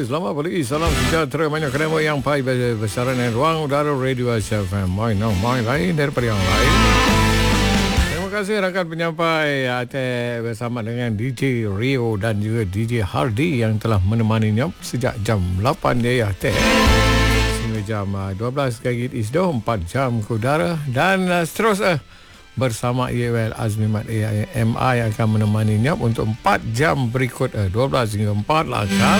selamat pagi. Salam sejahtera banyak kerana yang pai besaran dan ruang udara Radio Asia FM. Mai lain daripada yang lain. Terima kasih rakan penyampai bersama dengan DJ Rio dan juga DJ Hardy yang telah menemaninya sejak jam 8 dia sehingga jam 12 kaki Isdo 4 jam ke udara dan seterusnya bersama IAL Azmimat AIMI yang akan menemaninya untuk 4 jam berikut 12 hingga 4 lah kan.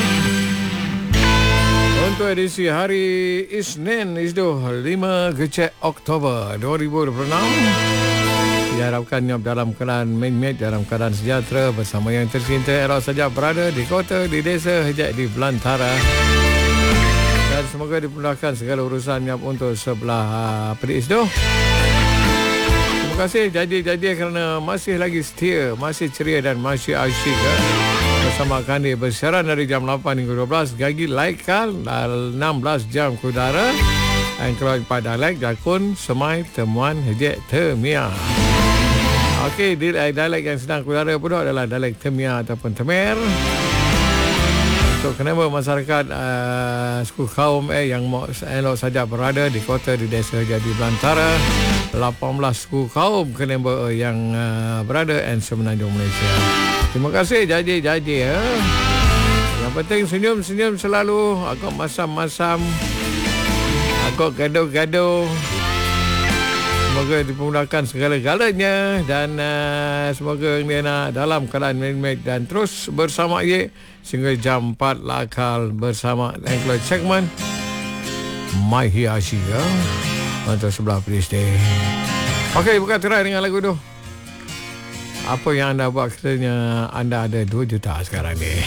Untuk edisi hari Isnin Isdo 5 Kecek Oktober 2026 diharapkannya dalam keadaan main-match dalam keadaan sejahtera bersama yang tercinta elok saja berada di kota, di desa, hejak di belantara. Dan semoga dimudahkan segala urusannya untuk sebelah pedis tu. Terima kasih janji-janji kerana masih lagi setia, masih ceria dan masih asyik bersama kami bersiaran dari jam 8 hingga 12 gagi like kan 16 jam ke udara. Dan kalau pada like jakun semai temuan hejek temia. Okey, dialek yang sedang ke udara pun adalah dialek temia ataupun temer. Untuk kenapa masyarakat suku kaum yang elok saja berada di kota, di desa jadi belantara, 18 suku kaum kenapa yang berada di semenanjung Malaysia. Terima kasih janji-janji ya. Yang penting senyum-senyum selalu, agak masam-masam, agak gaduh-gaduh. Semoga dipermudahkan segala-galanya dan semoga dia nak dalam keadaan main-main dan terus bersama ye sehingga jam 4 lakal bersama Anglo segmen My Hiyashi ya. Untuk sebelah pedis ni. Okey, buka terai dengan lagu tu. Apa yang anda buat katanya anda ada 2 juta sekarang ni.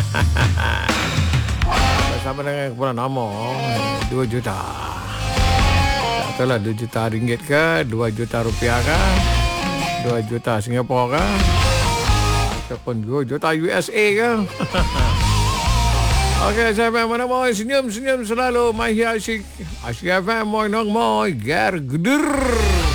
Bersama dengan kepala nama 2 juta. Tak tahulah 2 juta ringgit ke, 2 juta rupiah ke, 2 juta Singapura ke, ataupun 2 juta USA ke. Okey, saya mana moy senyum-senyum selalu. My Hiyashi Asyik FM moy nong moy ger geder.